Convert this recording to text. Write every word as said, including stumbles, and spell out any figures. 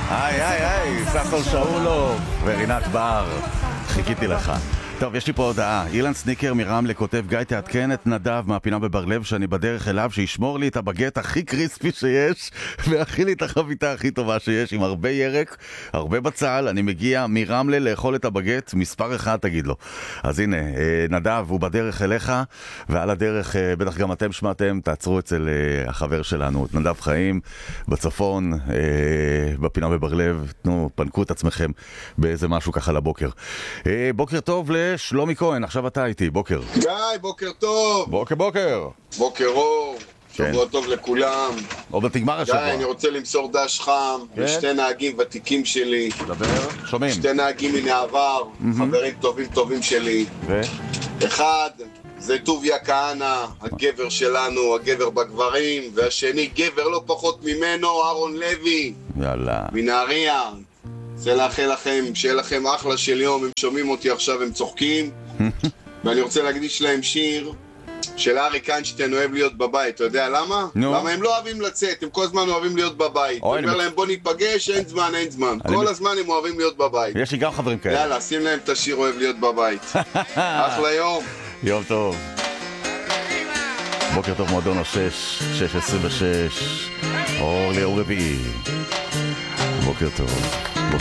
היי היי היי, ששון שאולוב ורינת בר, חיכיתי לך. טוב, יש לי פה הודעה. אילן סניקר מרמלה כותב: גיא, תעדכן את נדב מהפינה בבר לב שאני בדרך אליו, שישמור לי את הבגט הכי קריספי שיש והכין לי את החביתה הכי טובה שיש, עם הרבה ירק, הרבה בצל. אני מגיע מרמלה לאכול את הבגט מספר אחד, תגיד לו. אז הנה, נדב הוא בדרך אליך, ועל הדרך בטח גם אתם שמעתם, תעצרו אצל החבר שלנו, את נדב חיים בצפון, בפינה בבר לב. תנו, פנקו את עצמכם באיזה משהו ככה לבוקר. בוקר טוב ל... שלומי כהן, עכשיו אתה איתי, בוקר. גיא, בוקר טוב. בוקר בוקר. בוקר אור, כן. שבוע טוב לכולם. עוד תגמר השבוע. גיא, אני רוצה למסור דש חם כן. לשתי נהגים ותיקים שלי. דבר, שומעים. שתי נהגים מן העבר, Mm-hmm. חברים טובים טובים שלי. ו? אחד, זה טוביה כהנא, הגבר שלנו, הגבר בגברים, והשני, גבר לא פחות ממנו, אהרון לוי. יאללה. מנהריה. רוצה לאחל לכם, שיהיה לכם אחלה של יום. הם שומעים אותי עכשיו, הם צוחקים. ואני רוצה להקדיש להם שיר של אריק איינשטיין, אוהב להיות בבית. אתה יודע למה? נו. למה הם לא אוהבים לצאת, הם כל הזמן אוהבים להיות בבית. הוא אומר להם בוא ניפגש, אין זמן, אין זמן. כל הזמן הם אוהבים להיות בבית. יש לי גם חברים כאלה. יאללה, שים להם את השיר אוהב להיות בבית. אחלה יום. יום טוב. בוקר טוב, מועדון השש, שש עשרים ושש. אור ליום רביעי. בוקר טוב.